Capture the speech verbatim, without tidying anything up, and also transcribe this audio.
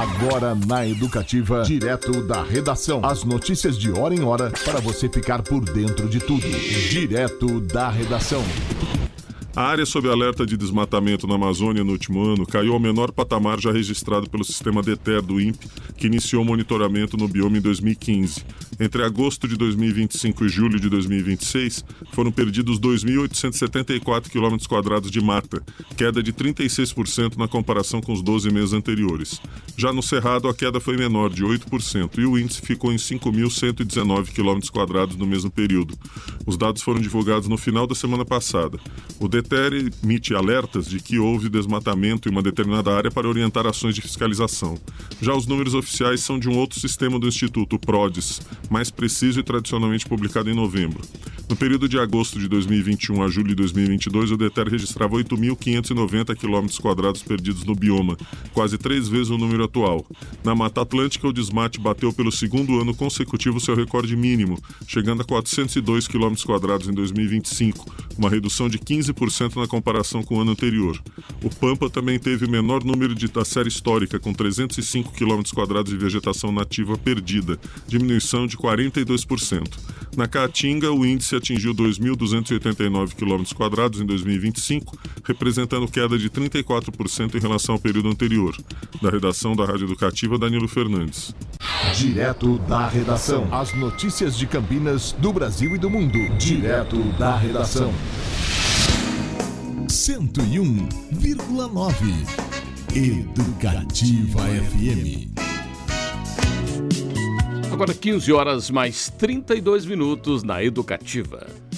Agora na Educativa, direto da redação. As notícias de hora em hora para você ficar por dentro de tudo. Direto da redação. A área sob alerta de desmatamento na Amazônia no último ano caiu ao menor patamar já registrado pelo sistema DETER do INPE, que iniciou o monitoramento no bioma em dois mil e quinze. Entre agosto de dois mil e vinte e cinco e julho de dois mil e vinte e seis, foram perdidos dois mil oitocentos e setenta e quatro quilômetros quadrados de mata, queda de trinta e seis por cento na comparação com os doze meses anteriores. Já no Cerrado, a queda foi menor, de oito por cento, e o índice ficou em cinco mil cento e dezenove quilômetros quadrados no mesmo período. Os dados foram divulgados no final da semana passada. O DETER emite alertas de que houve desmatamento em uma determinada área para orientar ações de fiscalização. Já os números oficiais são de um outro sistema do Instituto, o PRODES, mais preciso e tradicionalmente publicado em novembro. No período de agosto de dois mil e vinte e um a julho de dois mil e vinte e dois, o DETER registrava oito mil quinhentos e noventa quilômetros quadrados perdidos no bioma, quase três vezes o número atual. Na Mata Atlântica, o desmate bateu pelo segundo ano consecutivo seu recorde mínimo, chegando a quatrocentos e dois quilômetros quadrados em dois mil e vinte e cinco, uma redução de quinze por cento na comparação com o ano anterior. O Pampa também teve o menor número de, da série histórica, com trezentos e cinco quilômetros quadrados de vegetação nativa perdida, diminuição de quarenta e dois por cento. Na Caatinga, o índice atingiu dois mil duzentos e oitenta e nove quilômetros quadrados em dois mil e vinte e cinco, representando queda de trinta e quatro por cento em relação ao período anterior. Da redação da Rádio Educativa, Danilo Fernandes. Direto da redação. As notícias de Campinas, do Brasil e do mundo. Direto da redação. cento e um vírgula nove Educativa F M. Agora quinze horas mais trinta e dois minutos na Educativa.